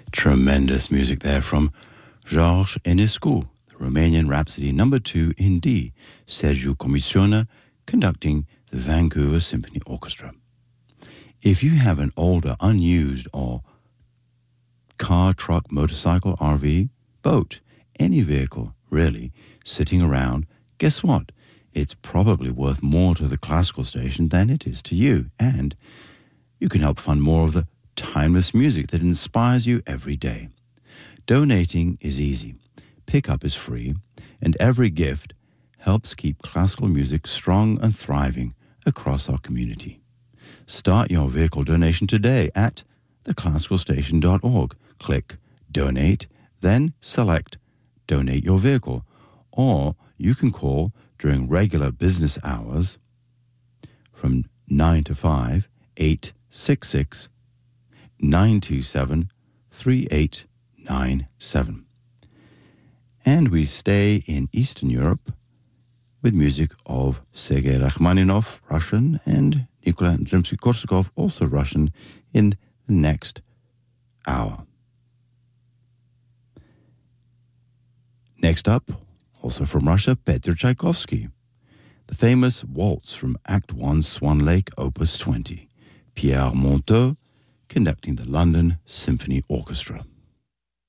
Tremendous music there from George Enescu, the Romanian Rhapsody No. 2 in D, Sergiu Comisioner, conducting the Vancouver Symphony Orchestra. If you have an older, unused, or car, truck, motorcycle, RV, boat, any vehicle, really, sitting around, guess what? It's probably worth more to the classical station than it is to you, and you can help fund more of the timeless music that inspires you every day. Donating is easy, pickup is free, and every gift helps keep classical music strong and thriving across our community. Start your vehicle donation today at theclassicalstation.org. Click Donate, then select Donate Your Vehicle, or you can call during regular business hours from 9 to 5, 866 927 3897. And we stay in Eastern Europe with music of Sergei Rachmaninoff, Russian, and Nikolai Rimsky-Korsakov, also Russian, in the next hour. Next up, also from Russia, Peter Tchaikovsky, the famous waltz from Act 1, Swan Lake, Opus 20, Pierre Monteux, conducting the London Symphony Orchestra.